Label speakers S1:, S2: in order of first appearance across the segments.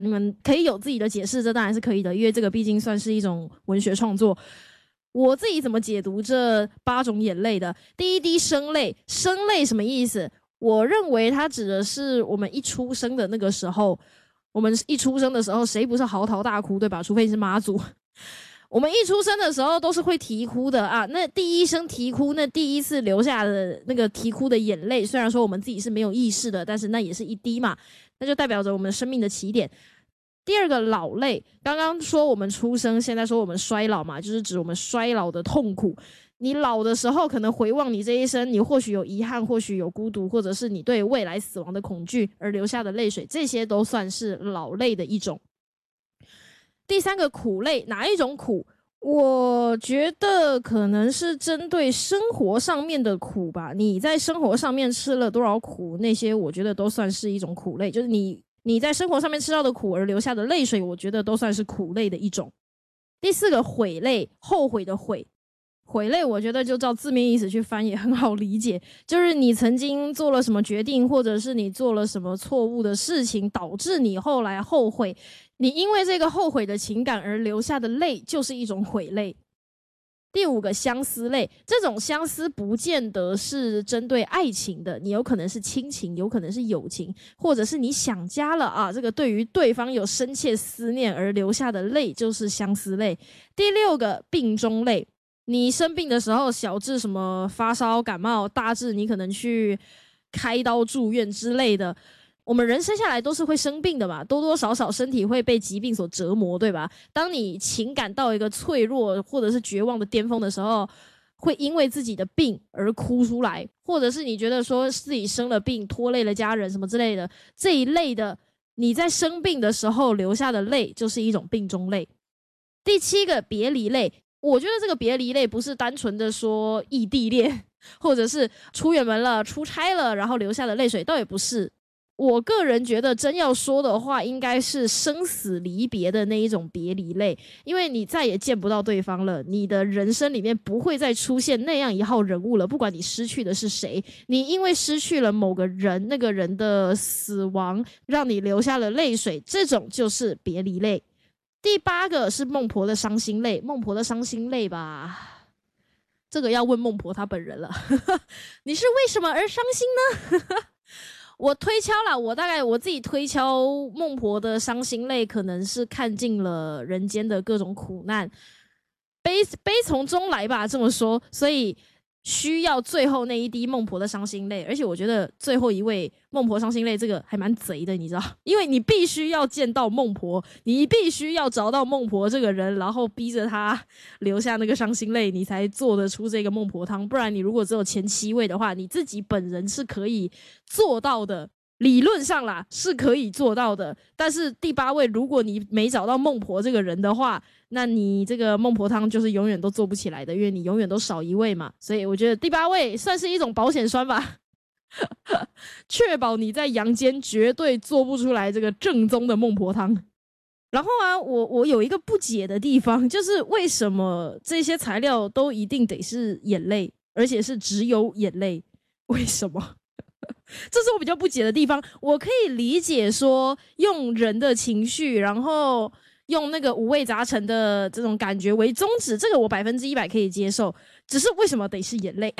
S1: 你们可以有自己的解释，这当然是可以的，因为这个毕竟算是一种文学创作。我自己怎么解读这8种眼泪的？第一滴生泪，生泪什么意思？我认为它指的是我们一出生的那个时候，我们一出生的时候谁不是嚎啕大哭，对吧？除非你是妈祖。我们一出生的时候都是会啼哭的啊，那第一声啼哭，那第一次流下的那个啼哭的眼泪，虽然说我们自己是没有意识的，但是那也是一滴嘛，那就代表着我们生命的起点。第二个老泪，刚刚说我们出生，现在说我们衰老嘛，就是指我们衰老的痛苦。你老的时候可能回望你这一生，你或许有遗憾，或许有孤独，或者是你对未来死亡的恐惧而流下的泪水，这些都算是老泪的一种。第三个苦泪，哪一种苦？我觉得可能是针对生活上面的苦吧。你在生活上面吃了多少苦，那些我觉得都算是一种苦泪，就是你在生活上面吃到的苦而流下的泪水，我觉得都算是苦泪的一种。第四个悔泪，后悔的悔。悔泪我觉得就照字面意思去翻也很好理解，就是你曾经做了什么决定，或者是你做了什么错误的事情，导致你后来后悔，你因为这个后悔的情感而流下的泪就是一种悔泪。第五个相思泪，这种相思不见得是针对爱情的，你有可能是亲情，有可能是友情，或者是你想家了啊，这个对于对方有深切思念而流下的泪就是相思泪。第六个病中泪，你生病的时候，小至什么发烧感冒，大至你可能去开刀住院之类的，我们人生下来都是会生病的嘛，多多少少身体会被疾病所折磨，对吧？当你情感到一个脆弱或者是绝望的巅峰的时候，会因为自己的病而哭出来，或者是你觉得说自己生了病拖累了家人什么之类的，这一类的你在生病的时候流下的泪就是一种病中泪。第七个别离泪，我觉得这个别离泪不是单纯的说异地恋，或者是出远门了出差了然后流下的泪水，倒也不是。我个人觉得真要说的话，应该是生死离别的那一种别离泪，因为你再也见不到对方了，你的人生里面不会再出现那样一号人物了，不管你失去的是谁，你因为失去了某个人，那个人的死亡让你流下了泪水，这种就是别离泪。第八个是孟婆的伤心泪，孟婆的伤心泪吧，这个要问孟婆她本人了你是为什么而伤心呢我推敲啦，我自己推敲孟婆的伤心泪可能是看尽了人间的各种苦难，悲从中来吧，这么说，所以需要最后那一滴孟婆的伤心泪。而且我觉得最后一位孟婆伤心泪这个还蛮贼的，你知道，因为你必须要见到孟婆，你必须要找到孟婆这个人，然后逼着他留下那个伤心泪，你才做得出这个孟婆汤。不然你如果只有前7位的话，你自己本人是可以做到的，理论上啦是可以做到的，但是第8位如果你没找到孟婆这个人的话，那你这个孟婆汤就是永远都做不起来的，因为你永远都少1位嘛。所以我觉得第8位算是一种保险栓吧确保你在阳间绝对做不出来这个正宗的孟婆汤。然后啊，我有一个不解的地方，就是为什么这些材料都一定得是眼泪，而且是只有眼泪？为什么这是我比较不解的地方。我可以理解说用人的情绪，然后用那个五味杂陈的这种感觉为宗旨，这个我100%可以接受，只是为什么得是眼泪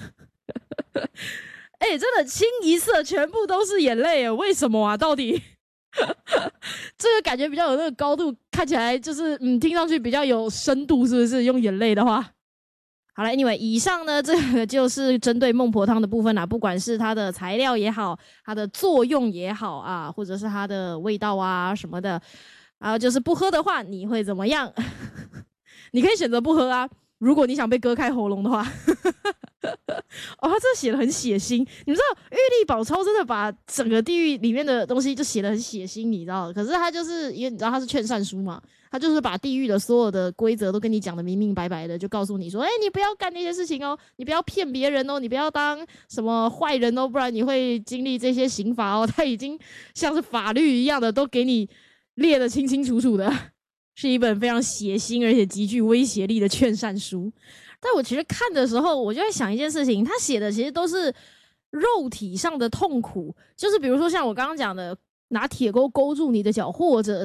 S1: 真的清一色全部都是眼泪耶，为什么啊到底这个感觉比较有那个高度，看起来就是听上去比较有深度，是不是用眼泪的话。好了 anyway 以上呢这个就是针对孟婆汤的部分啦，不管是它的材料也好，它的作用也好啊，或者是它的味道啊什么的，然后就是不喝的话你会怎么样你可以选择不喝啊，如果你想被割开喉咙的话哦，他这写得很血腥，你知道玉历宝钞真的把整个地狱里面的东西就写得很血腥，你知道，可是他就是因为你知道他是劝善书嘛，他就是把地狱的所有的规则都跟你讲得明明白白的，就告诉你说你不要干那些事情哦，你不要骗别人哦，你不要当什么坏人哦，不然你会经历这些刑罚哦，他已经像是法律一样的都给你列得清清楚楚的，是一本非常血腥而且极具威胁力的劝善书。但我其实看的时候我就在想一件事情，他写的其实都是肉体上的痛苦，就是比如说像我刚刚讲的拿铁钩勾住你的脚，或者